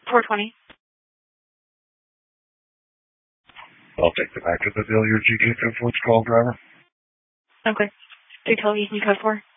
420. I'll take the back of the deal. Your GK influence call, driver. Okay. 312 Eastern Code 4.